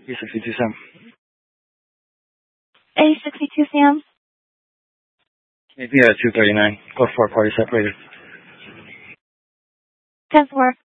E62 Sam. A62 Sam. Yeah, 239. Code 4 party separated. 10-4.